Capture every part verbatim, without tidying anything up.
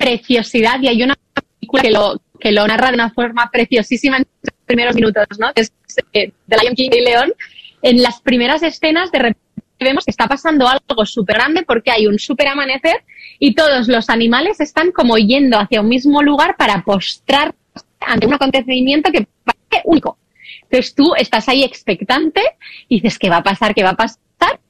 preciosidad, y hay una película que lo, que lo narra de una forma preciosísima en los primeros minutos, ¿no? Que es eh, The Lion King y León. En las primeras escenas, de repente vemos que está pasando algo súper grande porque hay un súper amanecer y todos los animales están como yendo hacia un mismo lugar para postrar ante un acontecimiento que parece único. Entonces tú estás ahí expectante y dices, ¿qué va a pasar? ¿Qué va a pasar?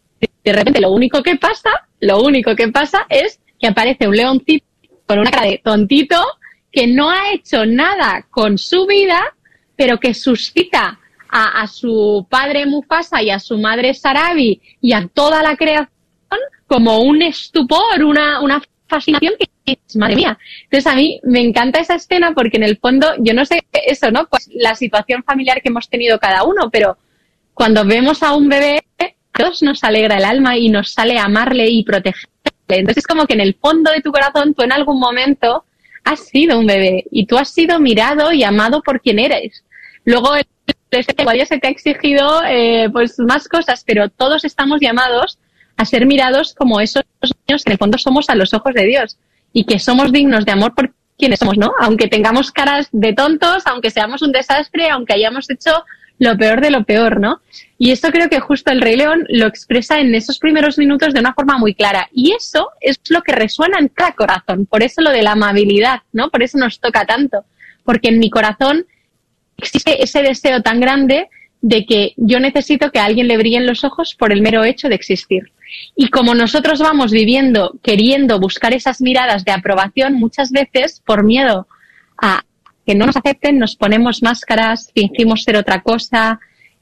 De repente lo único que pasa, lo único que pasa es que aparece un leoncito con una cara de tontito que no ha hecho nada con su vida, pero que suscita A, a su padre Mufasa y a su madre Sarabi y a toda la creación como un estupor, una, una fascinación que es, madre mía. Entonces a mí me encanta esa escena porque en el fondo, yo no sé eso, ¿no? Pues la situación familiar que hemos tenido cada uno, pero cuando vemos a un bebé, a todos nos alegra el alma y nos sale amarle y protegerle. Entonces es como que en el fondo de tu corazón tú en algún momento has sido un bebé y tú has sido mirado y amado por quien eres. Luego el igual ya se te ha exigido eh, pues más cosas, pero todos estamos llamados a ser mirados como esos niños que en el fondo somos a los ojos de Dios y que somos dignos de amor por quienes somos, ¿no? Aunque tengamos caras de tontos, aunque seamos un desastre, aunque hayamos hecho lo peor de lo peor, ¿no? Y esto creo que justo el Rey León lo expresa en esos primeros minutos de una forma muy clara. Y eso es lo que resuena en cada corazón. Por eso lo de la amabilidad, ¿no? Por eso nos toca tanto. Porque en mi corazón existe ese deseo tan grande de que yo necesito que a alguien le brillen los ojos por el mero hecho de existir. Y como nosotros vamos viviendo, queriendo buscar esas miradas de aprobación, muchas veces, por miedo a que no nos acepten, nos ponemos máscaras, fingimos ser otra cosa.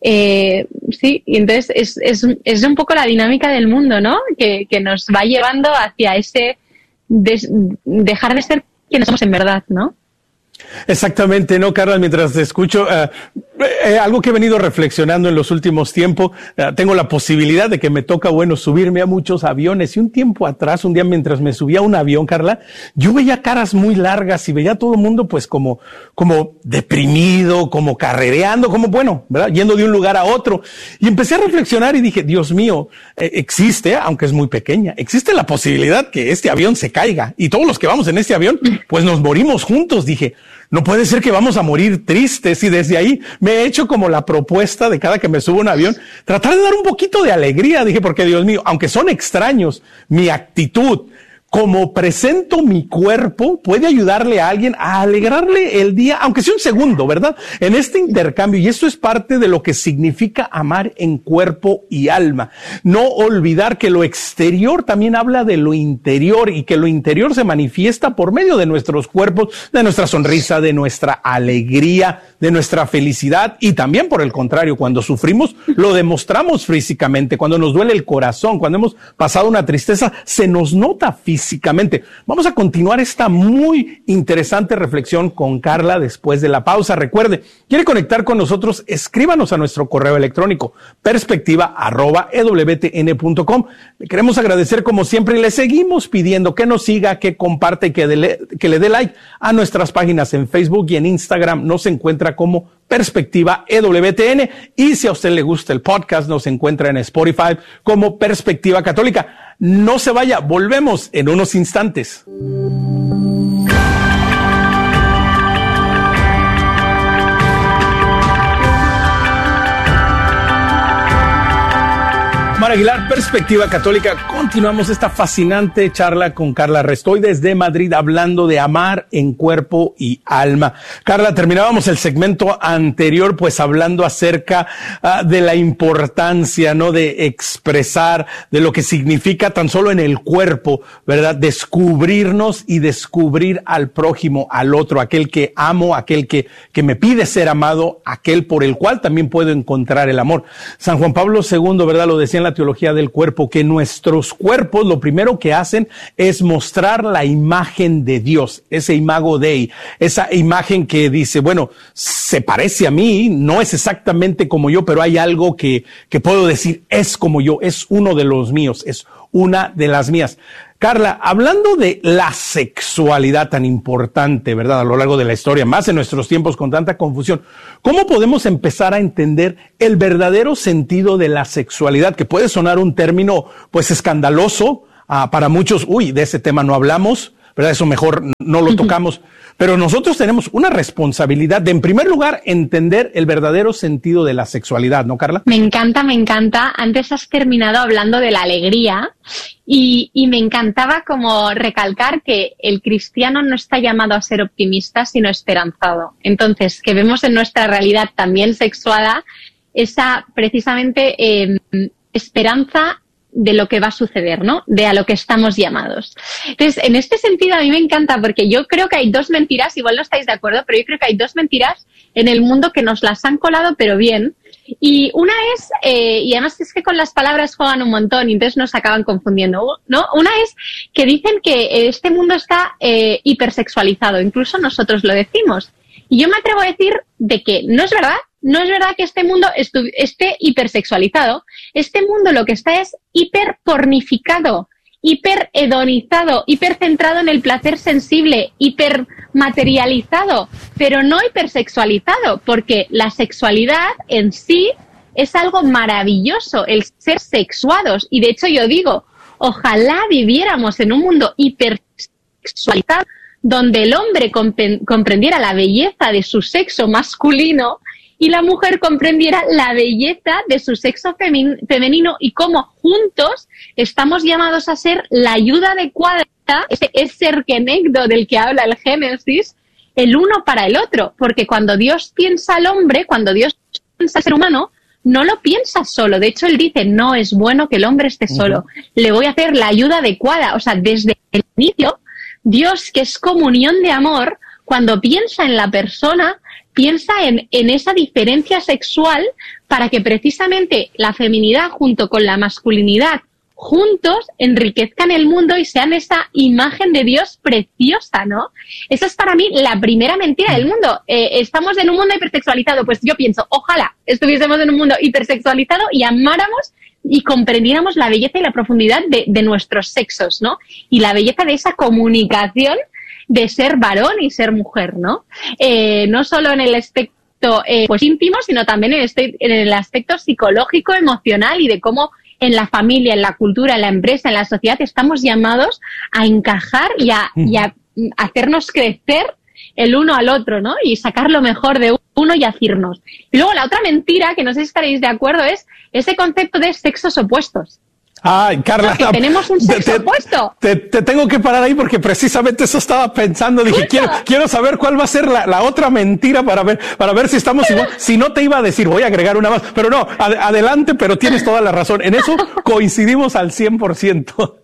Eh, sí, y entonces es, es, es un poco la dinámica del mundo, ¿no? Que, que nos va llevando hacia ese des, dejar de ser quienes somos en verdad, ¿no? Exactamente, ¿no, Carla? Mientras te escucho, eh, eh, algo que he venido reflexionando en los últimos tiempos, eh, tengo la posibilidad de que me toca, bueno, subirme a muchos aviones. Y un tiempo atrás, un día mientras me subía a un avión, Carla, yo veía caras muy largas y veía a todo el mundo pues como, como deprimido, como carrereando, como bueno, ¿verdad? Yendo de un lugar a otro. Y empecé a reflexionar y dije, Dios mío, eh, existe, aunque es muy pequeña, existe la posibilidad que este avión se caiga y todos los que vamos en este avión, pues nos morimos juntos. Dije, no puede ser que vamos a morir tristes, y desde ahí me he hecho como la propuesta de cada que me subo a un avión, tratar de dar un poquito de alegría. Dije, porque Dios mío, aunque son extraños, mi actitud, como presento mi cuerpo, puede ayudarle a alguien a alegrarle el día, aunque sea un segundo, ¿verdad? En este intercambio, y eso es parte de lo que significa amar en cuerpo y alma. No olvidar que lo exterior también habla de lo interior y que lo interior se manifiesta por medio de nuestros cuerpos, de nuestra sonrisa, de nuestra alegría, de nuestra felicidad, y también por el contrario, cuando sufrimos, lo demostramos físicamente. Cuando nos duele el corazón, cuando hemos pasado una tristeza, se nos nota físicamente. Físicamente. Vamos a continuar esta muy interesante reflexión con Carla después de la pausa. Recuerde, quiere conectar con nosotros, escríbanos a nuestro correo electrónico perspectiva arroba e w t n punto com. Le queremos agradecer como siempre y le seguimos pidiendo que nos siga, que comparte y que, dele, que le dé like a nuestras páginas en Facebook y en Instagram. Nos encuentra como Perspectiva E W T N, y si a usted le gusta el podcast, nos encuentra en Spotify como Perspectiva Católica. No se vaya, volvemos en unos instantes. Mar Aguilar, Perspectiva Católica. Continuamos esta fascinante charla con Carla Restoy desde Madrid, hablando de amar en cuerpo y alma. Carla, terminábamos el segmento anterior pues hablando acerca uh, de la importancia, ¿no?, de expresar, de lo que significa tan solo en el cuerpo, ¿verdad?, descubrirnos y descubrir al prójimo, al otro, aquel que amo, aquel que, que me pide ser amado, aquel por el cual también puedo encontrar el amor. San Juan Pablo segundo, ¿verdad?, lo decía en la teología del cuerpo, que nuestros cuerpos lo primero que hacen es mostrar la imagen de Dios, ese imago Dei, esa imagen que dice, bueno, se parece a mí, no es exactamente como yo, pero hay algo que, que puedo decir, es como yo, es uno de los míos, es una de las mías. Carla, hablando de la sexualidad tan importante, ¿verdad?, a lo largo de la historia, más en nuestros tiempos con tanta confusión, ¿cómo podemos empezar a entender el verdadero sentido de la sexualidad? Que puede sonar un término, pues, escandaloso, uh, para muchos, uy, de ese tema no hablamos, ¿verdad? Eso mejor no lo tocamos. Pero nosotros tenemos una responsabilidad de, en primer lugar, entender el verdadero sentido de la sexualidad, ¿no, Carla? Me encanta, me encanta. Antes has terminado hablando de la alegría y, y me encantaba como recalcar que el cristiano no está llamado a ser optimista, sino esperanzado. Entonces, que vemos en nuestra realidad también sexuada esa precisamente eh, esperanza de lo que va a suceder, ¿no? De a lo que estamos llamados. Entonces, en este sentido a mí me encanta porque yo creo que hay dos mentiras, igual no estáis de acuerdo, pero yo creo que hay dos mentiras en el mundo que nos las han colado, pero bien. Y una es, eh, y además es que con las palabras juegan un montón y entonces nos acaban confundiendo, ¿no? Una es que dicen que este mundo está eh, hipersexualizado, incluso nosotros lo decimos. Y yo me atrevo a decir de que no es verdad. No es verdad que este mundo estu- esté hipersexualizado. Este mundo lo que está es hiperpornificado, hiperhedonizado, hipercentrado en el placer sensible, hipermaterializado, pero no hipersexualizado, porque la sexualidad en sí es algo maravilloso, el ser sexuados. Y de hecho yo digo, ojalá viviéramos en un mundo hipersexualizado, donde el hombre comp- comprendiera la belleza de su sexo masculino y la mujer comprendiera la belleza de su sexo femin- femenino y cómo juntos estamos llamados a ser la ayuda adecuada, ese, ese erkenegdo del que habla el Génesis, el uno para el otro. Porque cuando Dios piensa al hombre, cuando Dios piensa al ser humano, no lo piensa solo. De hecho, Él dice, no es bueno que el hombre esté solo. Uh-huh. Le voy a hacer la ayuda adecuada. O sea, desde el inicio, Dios, que es comunión de amor, cuando piensa en la persona, piensa en, en esa diferencia sexual para que precisamente la feminidad junto con la masculinidad juntos enriquezcan el mundo y sean esa imagen de Dios preciosa, ¿no? Esa es para mí la primera mentira del mundo. Eh, estamos en un mundo hipersexualizado. Pues yo pienso, ojalá estuviésemos en un mundo hipersexualizado y amáramos y comprendiéramos la belleza y la profundidad de, de nuestros sexos, ¿no? Y la belleza de esa comunicación de ser varón y ser mujer, ¿no? Eh, no solo en el aspecto eh, pues íntimo, sino también en, este, en el aspecto psicológico, emocional y de cómo en la familia, en la cultura, en la empresa, en la sociedad estamos llamados a encajar y a, y a hacernos crecer el uno al otro, ¿no? Y sacar lo mejor de uno y decirnos. Y luego la otra mentira, que no sé si estaréis de acuerdo, es ese concepto de sexos opuestos. Ay, Carla, que tenemos un sexo te, opuesto. Te, te tengo que parar ahí porque precisamente eso estaba pensando. Dije, quiero, quiero saber cuál va a ser la, la otra mentira para ver, para ver si estamos igual. Si no te iba a decir, voy a agregar una más, pero no, ad, adelante, pero tienes toda la razón. En eso coincidimos al cien por ciento.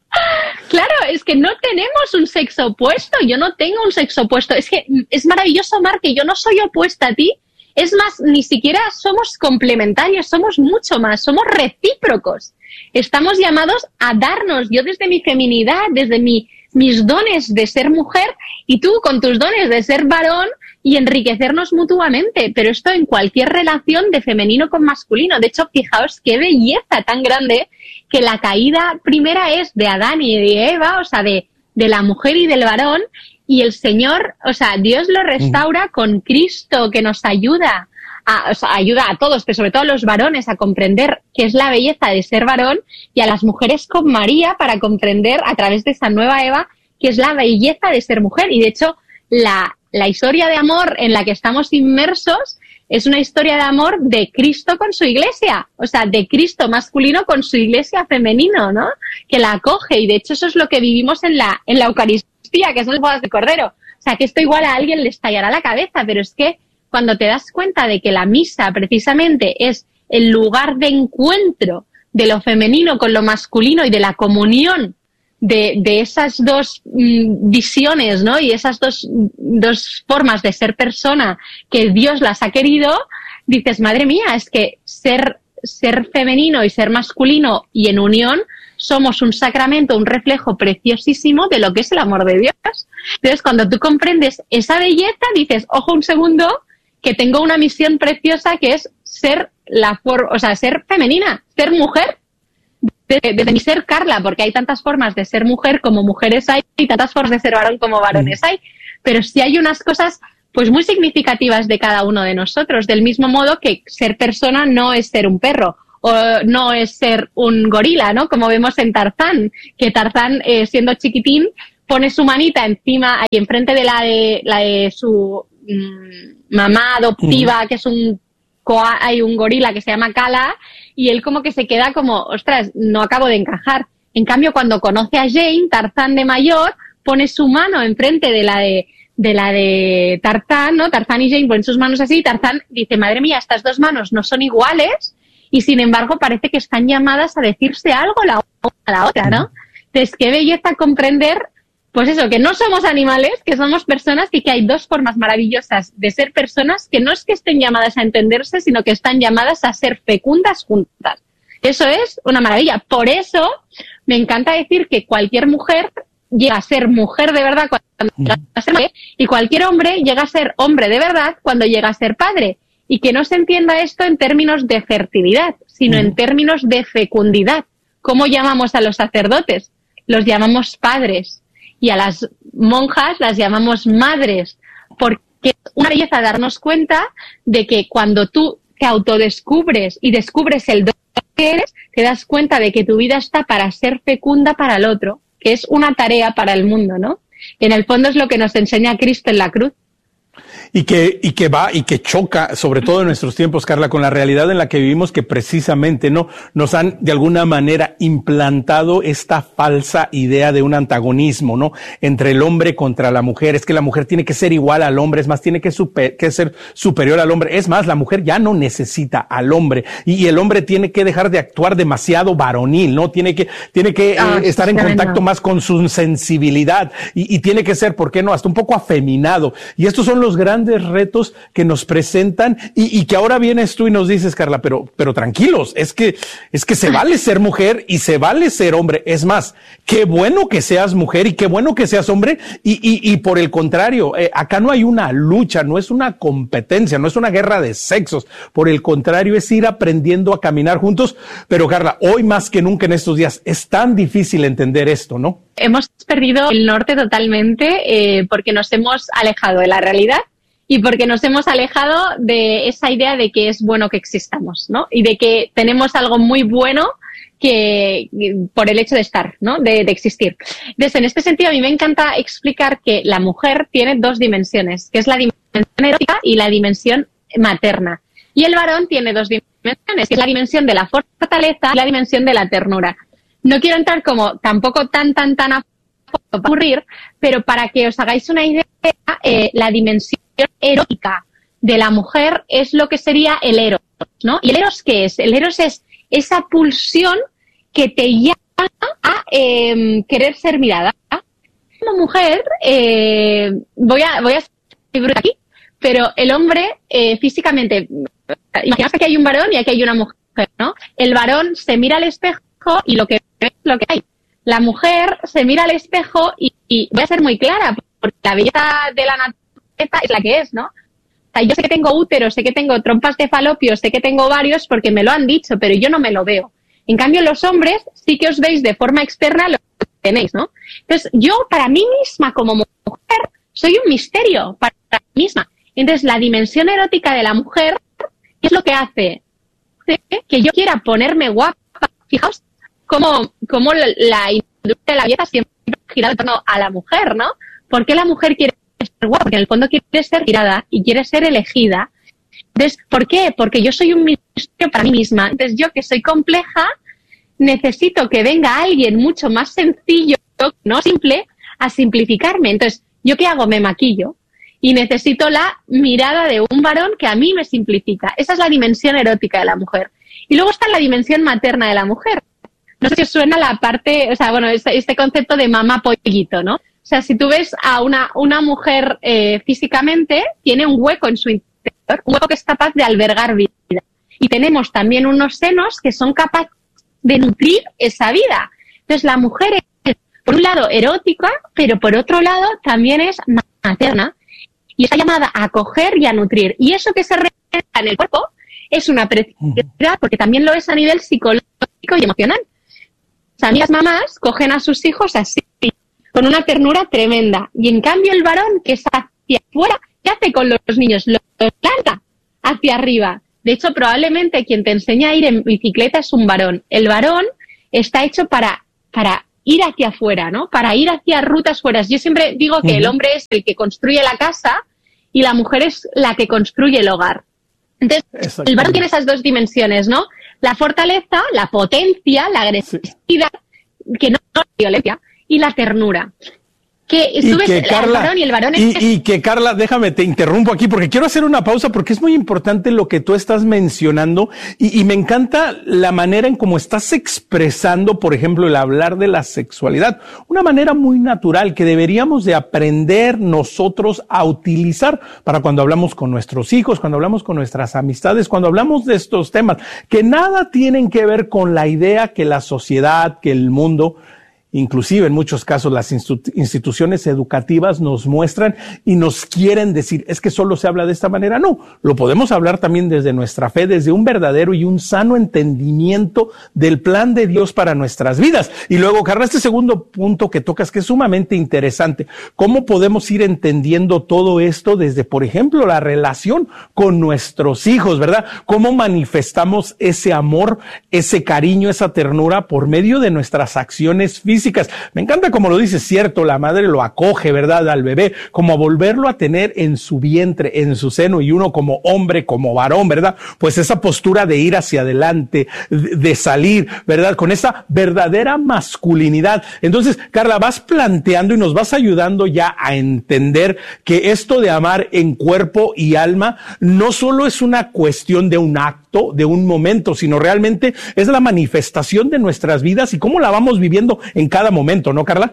Claro, es que no tenemos un sexo opuesto. Yo no tengo un sexo opuesto. Es que es maravilloso, Mar, que yo no soy opuesta a ti. Es más, ni siquiera somos complementarios, somos mucho más, somos recíprocos. Estamos llamados a darnos, yo desde mi feminidad, desde mi, mis dones de ser mujer y tú con tus dones de ser varón y enriquecernos mutuamente. Pero esto en cualquier relación de femenino con masculino. De hecho, fijaos qué belleza tan grande que la caída primera es de Adán y de Eva, o sea, de, de la mujer y del varón. Y el Señor, o sea, Dios lo restaura con Cristo, que nos ayuda, a, o sea, ayuda a todos, pero sobre todo a los varones a comprender qué es la belleza de ser varón y a las mujeres con María para comprender a través de esa nueva Eva qué es la belleza de ser mujer. Y de hecho, la, la historia de amor en la que estamos inmersos es una historia de amor de Cristo con su iglesia, o sea, de Cristo masculino con su iglesia femenino, ¿no? Que la acoge y de hecho eso es lo que vivimos en la, en la Eucaristía, que son las bodas de Cordero. O sea, que esto igual a alguien le estallará la cabeza, pero es que cuando te das cuenta de que la misa precisamente es el lugar de encuentro de lo femenino con lo masculino y de la comunión de, de esas dos mm, visiones, ¿no? Y esas dos, dos formas de ser persona que Dios las ha querido, dices, madre mía, es que ser, ser femenino y ser masculino y en unión somos un sacramento, un reflejo preciosísimo de lo que es el amor de Dios. Entonces, cuando tú comprendes esa belleza, dices, ojo un segundo, que tengo una misión preciosa que es ser la for- o sea, ser femenina, ser mujer, desde, desde mi ser Carla, porque hay tantas formas de ser mujer como mujeres hay y tantas formas de ser varón como varones hay, pero sí hay unas cosas pues muy significativas de cada uno de nosotros, del mismo modo que ser persona no es ser un perro, o no es ser un gorila, ¿no? Como vemos en Tarzán, que Tarzán, eh, siendo chiquitín, pone su manita encima, ahí enfrente de la de, la de su mmm, mamá adoptiva, mm. que es un, hay un gorila que se llama Kala, y él como que se queda como, ostras, no acabo de encajar. En cambio, cuando conoce a Jane, Tarzán de mayor, pone su mano enfrente de la de, de la de Tarzán, ¿no? Tarzán y Jane ponen sus manos así, y Tarzán dice, madre mía, estas dos manos no son iguales, y sin embargo parece que están llamadas a decirse algo la una a la otra, ¿no? Entonces, qué belleza comprender, pues eso, que no somos animales, que somos personas y que hay dos formas maravillosas de ser personas que no es que estén llamadas a entenderse, sino que están llamadas a ser fecundas juntas. Eso es una maravilla. Por eso me encanta decir que cualquier mujer llega a ser mujer de verdad cuando llega a ser madre, y cualquier hombre llega a ser hombre de verdad cuando llega a ser padre. Y que no se entienda esto en términos de fertilidad, sino en términos de fecundidad. ¿Cómo llamamos a los sacerdotes? Los llamamos padres. Y a las monjas las llamamos madres, porque es una belleza darnos cuenta de que cuando tú te autodescubres y descubres el don que eres, te das cuenta de que tu vida está para ser fecunda para el otro, que es una tarea para el mundo, ¿no? En el fondo es lo que nos enseña Cristo en la cruz. Y que, y que va y que choca, sobre todo en nuestros tiempos, Carla, con la realidad en la que vivimos, que precisamente no nos han de alguna manera implantado esta falsa idea de un antagonismo, ¿no? Entre el hombre contra la mujer. Es que la mujer tiene que ser igual al hombre, es más, tiene que, super, que ser superior al hombre. Es más, la mujer ya no necesita al hombre y, y el hombre tiene que dejar de actuar demasiado varonil, ¿no? Tiene que, tiene que ah, eh, estar en contacto más con su sensibilidad y, y tiene que ser, ¿por qué no? Hasta un poco afeminado. Y estos son los grandes retos que nos presentan y, y que ahora vienes tú y nos dices, Carla, pero, pero tranquilos, es que, es que se vale ser mujer y se vale ser hombre. Es más, qué bueno que seas mujer y qué bueno que seas hombre y, y, y por el contrario, eh, acá no hay una lucha, no es una competencia, no es una guerra de sexos. Por el contrario, es ir aprendiendo a caminar juntos. Pero Carla, hoy más que nunca en estos días es tan difícil entender esto, ¿no? Hemos perdido el norte totalmente eh, porque nos hemos alejado de la realidad y porque nos hemos alejado de esa idea de que es bueno que existamos, ¿no? Y de que tenemos algo muy bueno que por el hecho de estar, ¿no? De, de existir. Entonces, en este sentido, a mí me encanta explicar que la mujer tiene dos dimensiones, que es la dimensión erótica y la dimensión materna. Y el varón tiene dos dimensiones, que es la dimensión de la fortaleza y la dimensión de la ternura. No quiero entrar como tampoco tan, tan, tan a ocurrir, pero para que os hagáis una idea, eh, la dimensión erótica de la mujer es lo que sería el eros, ¿no? ¿Y el eros qué es? El eros es esa pulsión que te llama a eh, querer ser mirada. Como mujer, eh, voy a voy a ser bruta aquí, pero el hombre eh, físicamente, imaginaos que aquí hay un varón y aquí hay una mujer, ¿no? El varón se mira al espejo y lo que ve es lo que hay. La mujer se mira al espejo y, y voy a ser muy clara, porque la belleza de la naturaleza es la que es, ¿no? O sea, yo sé que tengo útero, sé que tengo trompas de falopio, sé que tengo varios porque me lo han dicho, pero yo no me lo veo. En cambio, los hombres sí que os veis de forma externa lo que tenéis, ¿no? Entonces, yo para mí misma como mujer soy un misterio para mí misma. Entonces, la dimensión erótica de la mujer es lo que hace que yo quiera ponerme guapa. Fijaos cómo, cómo la, la industria de la belleza siempre ha girado en torno a la mujer, ¿no? ¿Por qué la mujer quiere ser guapa? Porque en el fondo quiere ser mirada y quiere ser elegida. Entonces, ¿por qué? Porque yo soy un misterio para mí misma. Entonces, yo que soy compleja, necesito que venga alguien mucho más sencillo, no simple, a simplificarme. Entonces, ¿yo qué hago? Me maquillo. Y necesito la mirada de un varón que a mí me simplifica. Esa es la dimensión erótica de la mujer. Y luego está la dimensión materna de la mujer. No sé si os suena la parte, o sea, bueno, este, este concepto de mamá pollito, ¿no? O sea, si tú ves a una, una mujer eh, físicamente, tiene un hueco en su interior, un hueco que es capaz de albergar vida. Y tenemos también unos senos que son capaces de nutrir esa vida. Entonces, la mujer es, por un lado, erótica, pero por otro lado, también es materna. Y está llamada a acoger y a nutrir. Y eso que se refleja en el cuerpo es una preciosidad, porque también lo es a nivel psicológico y emocional. O sea, a mí las mamás cogen a sus hijos así, con una ternura tremenda. Y en cambio el varón, que es hacia afuera, ¿qué hace con los niños? Los planta hacia arriba. De hecho, probablemente quien te enseña a ir en bicicleta es un varón. El varón está hecho para, para ir hacia afuera, ¿no? Para ir hacia rutas fuera. Yo siempre digo que uh-huh. el hombre es el que construye la casa y la mujer es la que construye el hogar. Entonces, el varón tiene esas dos dimensiones, ¿no? La fortaleza, la potencia, la agresividad, sí. que no es violencia, y la ternura. Que y que Carla, varón y, el varón es... y, y que Carla, déjame, te interrumpo aquí porque quiero hacer una pausa porque es muy importante lo que tú estás mencionando y, y me encanta la manera en cómo estás expresando, por ejemplo, el hablar de la sexualidad. Una manera muy natural que deberíamos de aprender nosotros a utilizar para cuando hablamos con nuestros hijos, cuando hablamos con nuestras amistades, cuando hablamos de estos temas, que nada tienen que ver con la idea que la sociedad, que el mundo... Inclusive en muchos casos las instituciones educativas nos muestran y nos quieren decir, es que solo se habla de esta manera. No, lo podemos hablar también desde nuestra fe, desde un verdadero y un sano entendimiento del plan de Dios para nuestras vidas. Y luego, Carla, este segundo punto que tocas que es sumamente interesante, ¿cómo podemos ir entendiendo todo esto desde, por ejemplo, la relación con nuestros hijos, ¿verdad? ¿Cómo manifestamos ese amor, ese cariño, esa ternura por medio de nuestras acciones físicas? Me encanta como lo dices, cierto, la madre lo acoge, ¿verdad?, al bebé, como a volverlo a tener en su vientre, en su seno, y uno como hombre, como varón, ¿verdad? Pues esa postura de ir hacia adelante, de salir, ¿verdad?, con esa verdadera masculinidad. Entonces, Carla, vas planteando y nos vas ayudando ya a entender que esto de amar en cuerpo y alma no solo es una cuestión de un acto, de un momento, sino realmente es la manifestación de nuestras vidas y cómo la vamos viviendo en cada momento, ¿no, Carla?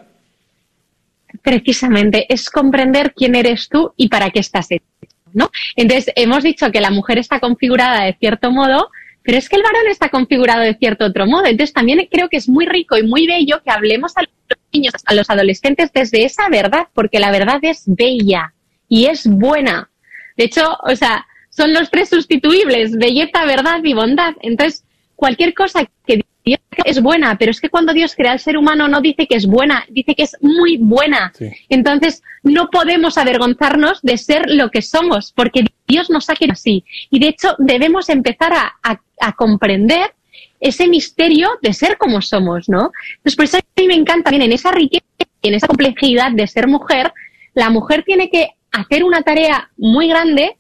Precisamente, es comprender quién eres tú y para qué estás hecho, ¿no? Entonces, hemos dicho que la mujer está configurada de cierto modo, pero es que el varón está configurado de cierto otro modo. Entonces, también creo que es muy rico y muy bello que hablemos a los niños, a los adolescentes desde esa verdad, porque la verdad es bella y es buena. De hecho, o sea, son los tres sustituibles, belleza, verdad y bondad. Entonces, cualquier cosa que Dios es buena, pero es que cuando Dios crea al ser humano no dice que es buena, dice que es muy buena. Sí. Entonces, no podemos avergonzarnos de ser lo que somos, porque Dios nos ha querido así. Y de hecho, debemos empezar a, a, a comprender ese misterio de ser como somos, ¿no? Entonces, por eso a mí me encanta también en esa riqueza y en esa complejidad de ser mujer, la mujer tiene que hacer una tarea muy grande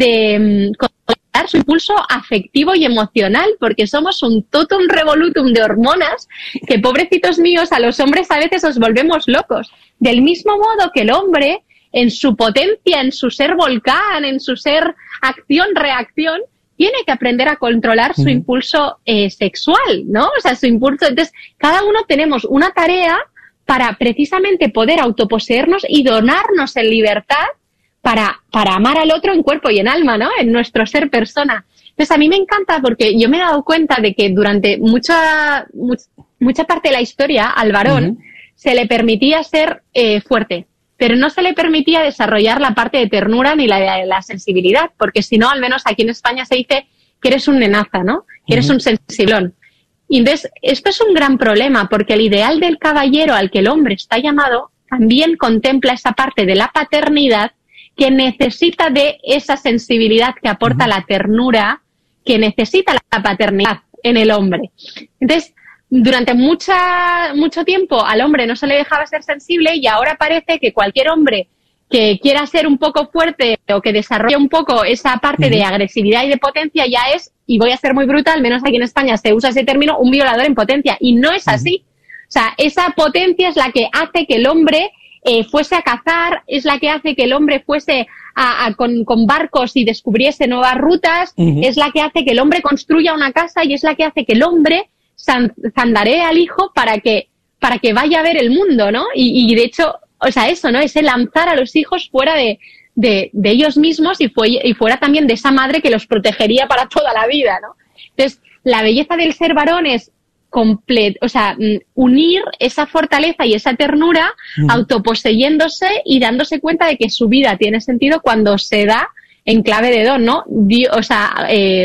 de um, controlar su impulso afectivo y emocional, porque somos un totum revolutum de hormonas que, pobrecitos míos, a los hombres a veces os volvemos locos. Del mismo modo que el hombre, en su potencia, en su ser volcán, en su ser acción-reacción, tiene que aprender a controlar su impulso eh, sexual, ¿no? O sea, su impulso. Entonces, cada uno tenemos una tarea para precisamente poder autoposeernos y donarnos en libertad para, para amar al otro en cuerpo y en alma, ¿no? En nuestro ser persona. Entonces, a mí me encanta porque yo me he dado cuenta de que durante mucha, mucha, mucha parte de la historia al varón uh-huh. se le permitía ser eh, fuerte, pero no se le permitía desarrollar la parte de ternura ni la de la sensibilidad, porque si no, al menos aquí en España se dice que eres un nenaza, ¿no? Que eres uh-huh. un sensiblón. Y entonces, esto es un gran problema, porque el ideal del caballero al que el hombre está llamado también contempla esa parte de la paternidad que necesita de esa sensibilidad que aporta uh-huh. la ternura, que necesita la paternidad en el hombre. Entonces, durante mucha, mucho tiempo al hombre no se le dejaba ser sensible y ahora parece que cualquier hombre que quiera ser un poco fuerte o que desarrolle un poco esa parte uh-huh. de agresividad y de potencia ya es, y voy a ser muy brutal, al menos aquí en España se usa ese término, un violador en potencia. Y no es así. Uh-huh. O sea, esa potencia es la que hace que el hombre eh, fuese a cazar, es la que hace que el hombre fuese a, a, con, con barcos y descubriese nuevas rutas, uh-huh. es la que hace que el hombre construya una casa y es la que hace que el hombre zandaree al hijo para que, para que vaya a ver el mundo, ¿no? Y, y de hecho, o sea, eso, ¿no? Es el lanzar a los hijos fuera de, de, de ellos mismos y, fue, y fuera también de esa madre que los protegería para toda la vida, ¿no? Entonces, la belleza del ser varón es complet, o sea, unir esa fortaleza y esa ternura, mm. autoposeyéndose y dándose cuenta de que su vida tiene sentido cuando se da en clave de don, ¿no? Dios, o sea, eh,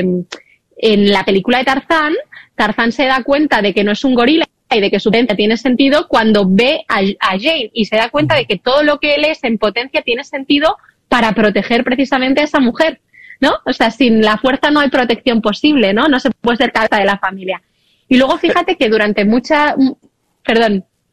en la película de Tarzán, Tarzán se da cuenta de que no es un gorila y de que su potencia tiene sentido cuando ve a, a Jane y se da cuenta de que todo lo que él es en potencia tiene sentido para proteger precisamente a esa mujer, ¿no? O sea, sin la fuerza no hay protección posible, ¿no? No se puede ser cabeza de la familia. Y luego fíjate que durante mucha... Perdón.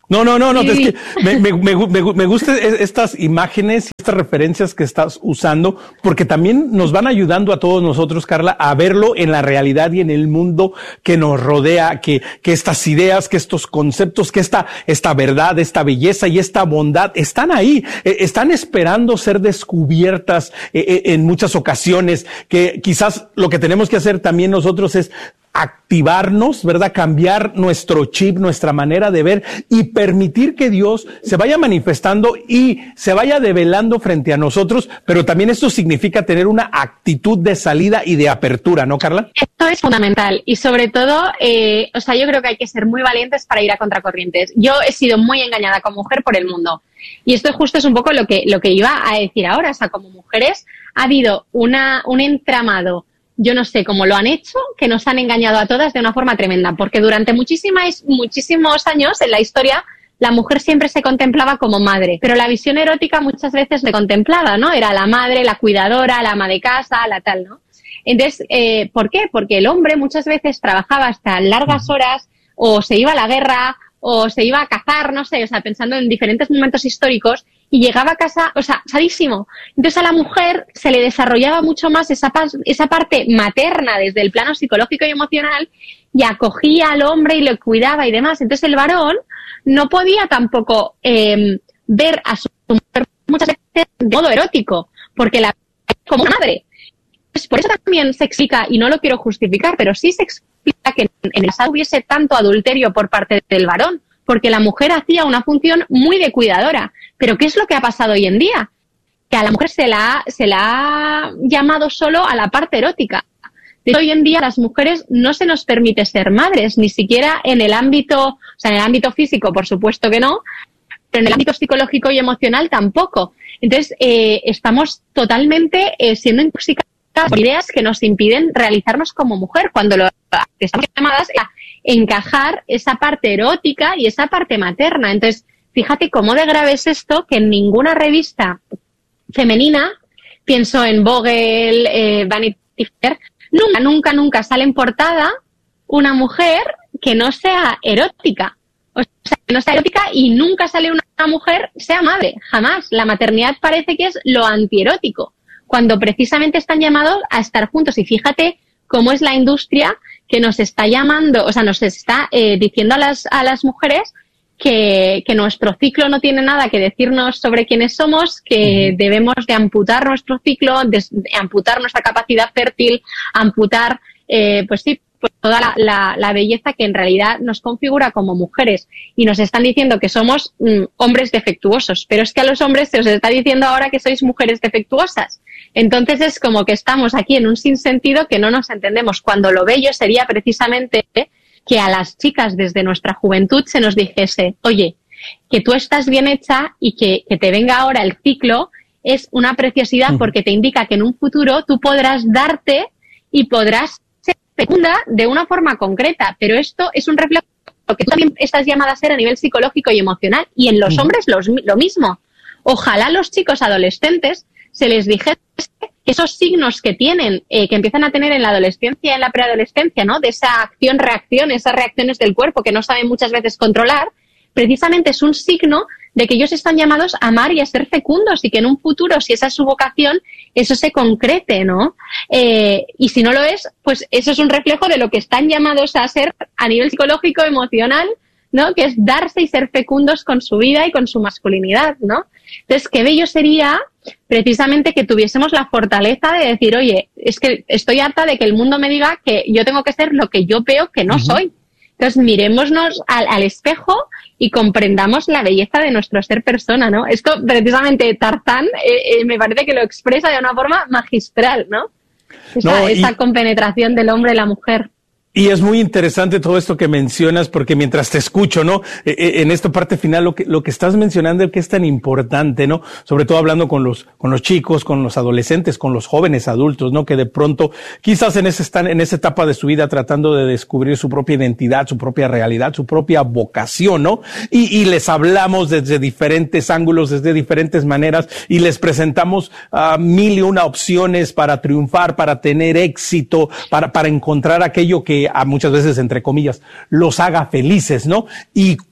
No, no, no, no, Sí. es que me, me, me, me, me gustan estas imágenes y estas referencias que estás usando, porque también nos van ayudando a todos nosotros, Carla, a verlo en la realidad y en el mundo que nos rodea, que, que estas ideas, que estos conceptos, que esta, esta verdad, esta belleza y esta bondad están ahí, eh, están esperando ser descubiertas eh, eh, en muchas ocasiones, que quizás lo que tenemos que hacer también nosotros es activarnos, ¿verdad? Cambiar nuestro chip, nuestra manera de ver y permitir que Dios se vaya manifestando y se vaya develando frente a nosotros, pero también esto significa tener una actitud de salida y de apertura, ¿no, Carla? Esto es fundamental y sobre todo, eh, o sea, yo creo que hay que ser muy valientes para ir a contracorrientes. Yo he sido muy engañada como mujer por el mundo y esto justo es un poco lo que, lo que iba a decir ahora, o sea, como mujeres ha habido una, un entramado. Yo no sé cómo lo han hecho, que nos han engañado a todas de una forma tremenda, porque durante muchísimas, muchísimos años en la historia la mujer siempre se contemplaba como madre, pero la visión erótica muchas veces le contemplaba, ¿no? Era la madre, la cuidadora, la ama de casa, la tal, ¿no? Entonces, eh, ¿por qué? Porque el hombre muchas veces trabajaba hasta largas horas o se iba a la guerra o se iba a cazar, no sé, o sea, pensando en diferentes momentos históricos y llegaba a casa, o sea, sadísimo. Entonces a la mujer se le desarrollaba mucho más esa, esa parte materna desde el plano psicológico y emocional y acogía al hombre y lo cuidaba y demás. Entonces el varón no podía tampoco eh, ver a su mujer muchas veces de modo erótico, porque la como madre. Pues por eso también se explica, y no lo quiero justificar, pero sí se explica que en el pasado hubiese tanto adulterio por parte del varón, porque la mujer hacía una función muy de cuidadora. Pero ¿qué es lo que ha pasado hoy en día? Que a la mujer se la, se la ha llamado solo a la parte erótica. De hecho, hoy en día a las mujeres no se nos permite ser madres, ni siquiera en el ámbito, o sea, en el ámbito físico, por supuesto que no, pero en el ámbito psicológico y emocional tampoco. Entonces, eh, estamos totalmente eh, siendo intoxicadas por ideas que nos impiden realizarnos como mujer, cuando lo que estamos llamadas a encajar esa parte erótica y esa parte materna. Entonces, fíjate cómo de grave es esto, que en ninguna revista femenina, pienso en Vogue, eh, Vanity Fair, nunca, nunca, nunca sale en portada una mujer que no sea erótica. O sea, que no sea erótica y nunca sale una mujer sea madre, jamás. La maternidad parece que es lo antierótico, cuando precisamente están llamados a estar juntos. Y fíjate cómo es la industria que nos está llamando, o sea, nos está eh, diciendo a las, a las mujeres que, que nuestro ciclo no tiene nada que decirnos sobre quiénes somos, que uh-huh. debemos de amputar nuestro ciclo, de, de amputar nuestra capacidad fértil, amputar, eh, pues sí, pues toda la, la, la belleza que en realidad nos configura como mujeres. Y nos están diciendo que somos mm, hombres defectuosos, pero es que a los hombres se os está diciendo ahora que sois mujeres defectuosas. Entonces es como que estamos aquí en un sinsentido que no nos entendemos, cuando lo bello sería precisamente que a las chicas desde nuestra juventud se nos dijese, oye, que tú estás bien hecha y que, que te venga ahora el ciclo es una preciosidad uh-huh. porque te indica que en un futuro tú podrás darte y podrás ser fecunda de una forma concreta, pero esto es un reflejo de que tú también estás llamada a ser a nivel psicológico y emocional, y en los uh-huh. hombres los, lo mismo. Ojalá los chicos adolescentes se les dijese esos signos que tienen, eh, que empiezan a tener en la adolescencia y en la preadolescencia, ¿no? De esa acción-reacción, esas reacciones del cuerpo que no saben muchas veces controlar, precisamente es un signo de que ellos están llamados a amar y a ser fecundos, y que en un futuro, si esa es su vocación, eso se concrete, ¿no? Eh, y si no lo es, pues eso es un reflejo de lo que están llamados a ser a nivel psicológico, emocional, ¿no? Que es darse y ser fecundos con su vida y con su masculinidad, ¿no? Entonces, qué bello sería precisamente que tuviésemos la fortaleza de decir, oye, es que estoy harta de que el mundo me diga que yo tengo que ser lo que yo veo que no uh-huh. soy. Entonces, mirémonos al, al espejo y comprendamos la belleza de nuestro ser persona, ¿no? Esto, precisamente, Tarzán, eh, eh, me parece que lo expresa de una forma magistral, ¿no? Esa, no, y... esa compenetración del hombre y la mujer. Y es muy interesante todo esto que mencionas, porque mientras te escucho, ¿no? Eh, en esta parte final, lo que, lo que estás mencionando, que es tan importante, ¿no? Sobre todo hablando con los, con los chicos, con los adolescentes, con los jóvenes adultos, ¿no? Que de pronto, quizás en ese, están en esa etapa de su vida tratando de descubrir su propia identidad, su propia realidad, su propia vocación, ¿no? Y, y les hablamos desde diferentes ángulos, desde diferentes maneras, y les presentamos uh, mil y una opciones para triunfar, para tener éxito, para, para encontrar aquello que a muchas veces, entre comillas, los haga felices, ¿no? Y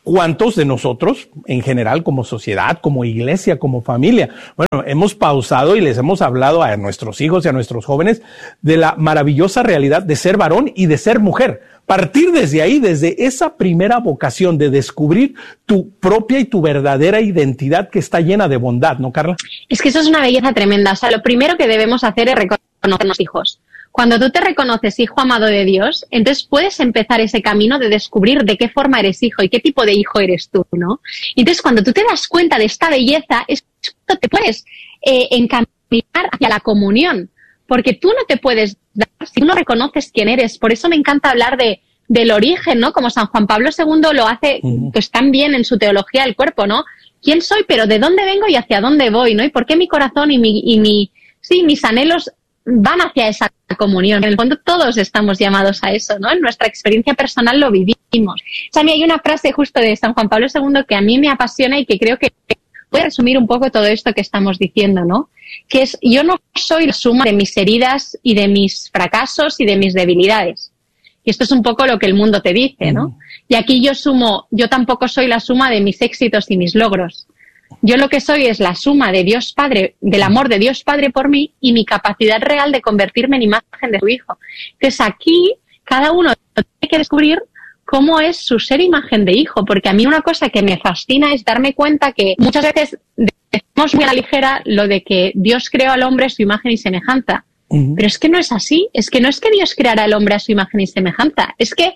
¿Cuántos de nosotros, en general, como sociedad, como iglesia, como familia, bueno, hemos pausado y les hemos hablado a nuestros hijos y a nuestros jóvenes de la maravillosa realidad de ser varón y de ser mujer? Partir desde ahí, desde esa primera vocación de descubrir tu propia y tu verdadera identidad que está llena de bondad, ¿no, Carla? Es que eso es una belleza tremenda. O sea, lo primero que debemos hacer es reconocernos hijos. Cuando tú te reconoces hijo amado de Dios, entonces puedes empezar ese camino de descubrir de qué forma eres hijo y qué tipo de hijo eres tú, ¿no? Entonces, cuando tú te das cuenta de esta belleza, es cuando te puedes eh, encaminar hacia la comunión, porque tú no te puedes dar si tú no reconoces quién eres. Por eso me encanta hablar de del origen, ¿no? Como San Juan Pablo segundo lo hace pues tan bien en su teología del cuerpo, ¿no? ¿Quién soy? Pero ¿de dónde vengo y hacia dónde voy, no? ¿Y por qué mi corazón y mi, y mi, sí, mis anhelos van hacia esa comunión? En el fondo todos estamos llamados a eso, ¿no? En nuestra experiencia personal lo vivimos. O sea, a mí hay una frase justo de San Juan Pablo segundo que a mí me apasiona y que creo que puede resumir un poco todo esto que estamos diciendo, ¿no? Que es, yo no soy la suma de mis heridas y de mis fracasos y de mis debilidades. Y esto es un poco lo que el mundo te dice, ¿no? Y aquí yo sumo, yo tampoco soy la suma de mis éxitos y mis logros. Yo lo que soy es la suma de Dios Padre, del amor de Dios Padre por mí y mi capacidad real de convertirme en imagen de su Hijo. Entonces aquí cada uno tiene que descubrir cómo es su ser imagen de hijo, porque a mí una cosa que me fascina es darme cuenta que muchas veces decimos muy a la ligera lo de que Dios creó al hombre a su imagen y semejanza. Uh-huh. Pero es que no es así, es que no es que Dios creara al hombre a su imagen y semejanza, es que,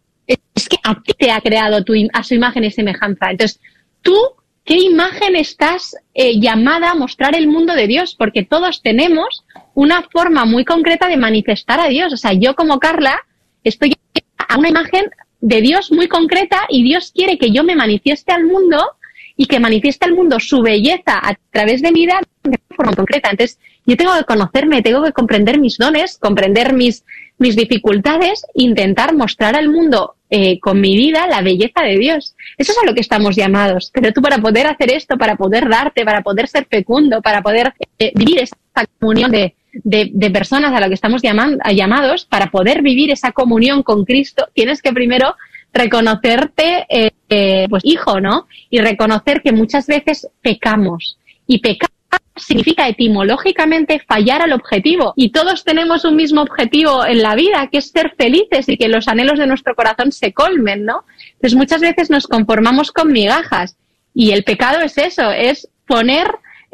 es que a ti te ha creado tu, a su imagen y semejanza. Entonces, tú, ¿qué imagen estás eh, llamada a mostrar el mundo de Dios? Porque todos tenemos una forma muy concreta de manifestar a Dios. O sea, yo como Carla estoy a una imagen de Dios muy concreta y Dios quiere que yo me manifieste al mundo y que manifieste al mundo su belleza a través de mi vida de forma concreta. Entonces, yo tengo que conocerme, tengo que comprender mis dones, comprender mis, mis dificultades, intentar mostrar al mundo eh, con mi vida la belleza de Dios. Eso es a lo que estamos llamados. Pero tú, para poder hacer esto, para poder darte, para poder ser fecundo, para poder eh, vivir esta comunión de, de, de personas a lo que estamos llaman, llamados, para poder vivir esa comunión con Cristo, tienes que primero reconocerte eh, eh, pues hijo, ¿no? Y reconocer que muchas veces pecamos. Y pecar significa etimológicamente fallar al objetivo. Y todos tenemos un mismo objetivo en la vida, que es ser felices y que los anhelos de nuestro corazón se colmen, ¿no? Entonces muchas veces nos conformamos con migajas. Y el pecado es eso, es poner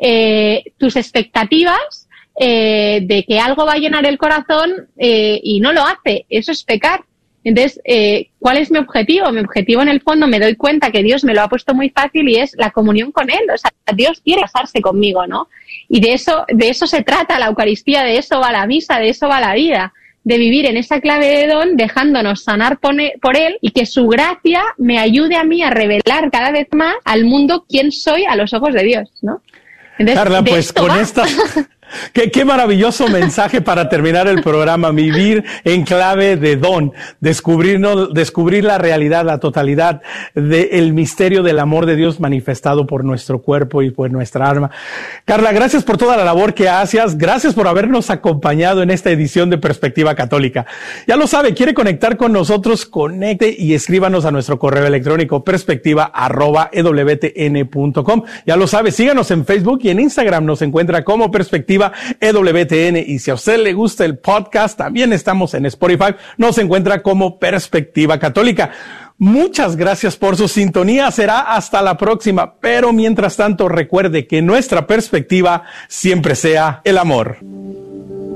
eh, tus expectativas eh, de que algo va a llenar el corazón eh, y no lo hace. Eso es pecar. Entonces, eh, ¿cuál es mi objetivo? Mi objetivo, en el fondo, me doy cuenta que Dios me lo ha puesto muy fácil y es la comunión con Él. O sea, Dios quiere casarse conmigo, ¿no? Y de eso, de eso se trata la Eucaristía, de eso va la misa, de eso va la vida. De vivir en esa clave de don, dejándonos sanar por Él y que su gracia me ayude a mí a revelar cada vez más al mundo quién soy a los ojos de Dios, ¿no? Entonces, Carla, pues con esta... Qué, qué maravilloso mensaje para terminar el programa, vivir en clave de don, descubrir, ¿no? descubrir la realidad, la totalidad del misterio del amor de Dios manifestado por nuestro cuerpo y por nuestra alma. Carla, gracias por toda la labor que haces, gracias por habernos acompañado en esta edición de Perspectiva Católica. Ya lo sabe, quiere conectar con nosotros, conecte y escríbanos a nuestro correo electrónico perspectiva arroba e w t n punto com. Ya lo sabe, síganos en Facebook y en Instagram nos encuentra como Perspectiva E W T N, y si a usted le gusta el podcast, también estamos en Spotify, nos encuentra como Perspectiva Católica. Muchas gracias por su sintonía, será hasta la próxima, pero mientras tanto recuerde que nuestra perspectiva siempre sea el amor.